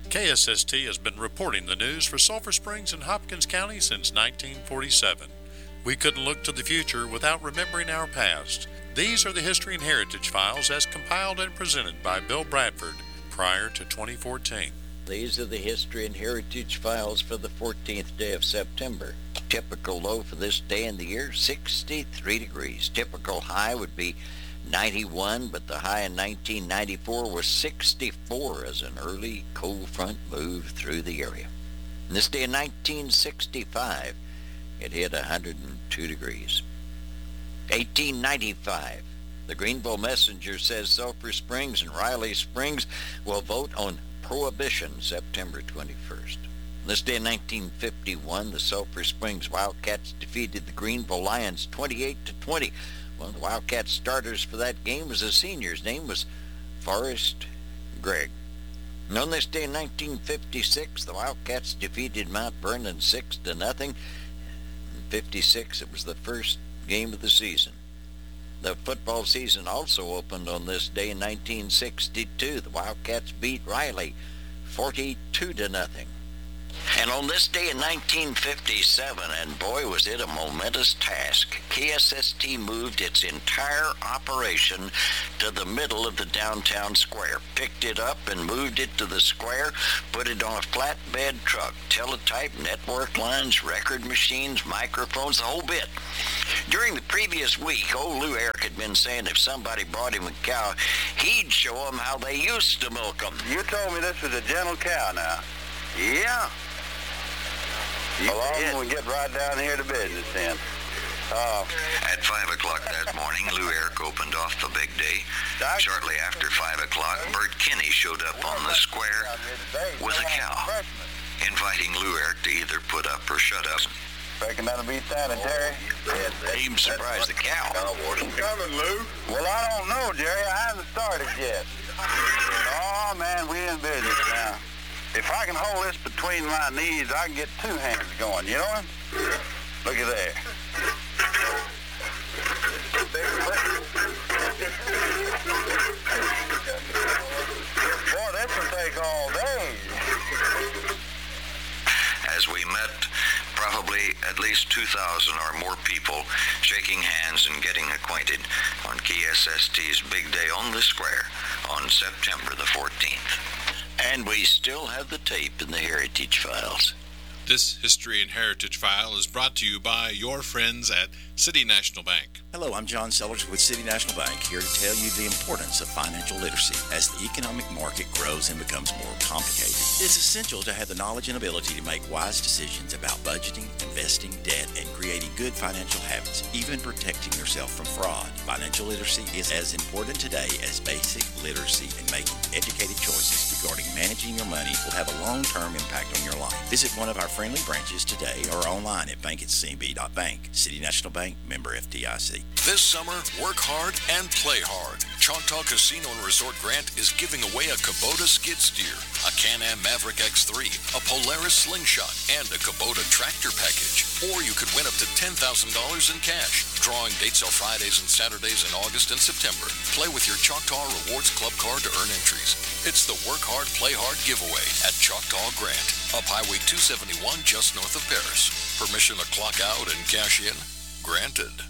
KSST has been reporting the news for Sulphur Springs and Hopkins County since 1947. We couldn't look to the future without remembering our past. These are the History and Heritage Files as compiled and presented by Bill Bradford prior to 2014. These are the History and Heritage Files for the 14th day of September. Typical low for this day in the year, 63 degrees. Typical high would be 91, but the high in 1994 was 64 as an early cold front moved through the area. And this day in 1965, it hit 102 degrees. 1895, the Greenville Messenger says Sulphur Springs and Riley Springs will vote on Prohibition September 21st. This day in 1951, the Sulphur Springs Wildcats defeated the Greenville Lions 28-20. One of the Wildcats starters for that game was a senior. His name was Forrest Gregg. And on this day in 1956, the Wildcats defeated Mount Vernon 6-0. In 56, it was the first game of the season. The football season also opened on this day in 1962. The Wildcats beat Riley 42-0. And on this day in 1957, and boy was it a momentous task, KSST moved its entire operation to the middle of the downtown square, picked it up and moved it to the square, put it on a flatbed truck, teletype, network lines, record machines, microphones, the whole bit. During the previous week, old Lou Eric had been saying if somebody brought him a cow, he'd show them how they used to milk them. You told me this was a gentle cow now. Yeah. Well, I'm going to get right down here to business then. At 5 o'clock that morning, Lou Eric opened off the big day. Shortly after 5 o'clock, Bert Kinney showed up on the square with a cow, inviting Lou Eric to either put up or shut up. Reckon that'll be sanitary? Even surprised the cow. What's coming, Lou? Well, I don't know, Jerry. I haven't started yet. Oh, man, we in business now. If I can hold this between my knees, I can get two hands going, you know? Look at there. Boy, this will take all day. As we met, probably at least 2,000 or more people shaking hands and getting acquainted on KSST's big day on the square on September the 14th. And we still have the tape in the Heritage Files. This History and Heritage File is brought to you by your friends at City National Bank. Hello, I'm John Sellers with City National Bank, here to tell you the importance of financial literacy. As the economic market grows and becomes more complicated, it's essential to have the knowledge and ability to make wise decisions about budgeting, investing, debt, and creating good financial habits, even protecting yourself from fraud. Financial literacy is as important today as basic literacy, and making educated choices regarding managing your money will have a long-term impact on your life. Visit one of our friendly branches today or online at bankatcb.bank. City National Bank, member FDIC. This summer, work hard and play hard. Choctaw Casino and Resort Grant is giving away a Kubota skid steer, a Can-Am Maverick X3, a Polaris Slingshot, and a Kubota tractor package. Or you could win up to $10,000 in cash. Drawing dates are Fridays and Saturdays in August and September. Play with your Choctaw Rewards Club card to earn entries. It's the Work Hard, Play Hard giveaway at Choctaw Grant, up Highway 271 just north of Paris. Permission to clock out and cash in? Granted.